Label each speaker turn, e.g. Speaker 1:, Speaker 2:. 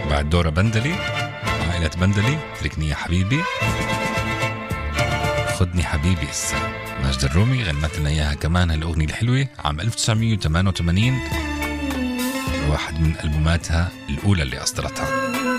Speaker 1: بعد دورة بندلي، عائلة بندلي، تركني يا حبيبي، خدني حبيبي إسا. ماجدة الرومي غنت لنا إياها كمان هالأغنية الحلوة عام 1988، واحد من ألبوماتها الأولى اللي أصدرتها.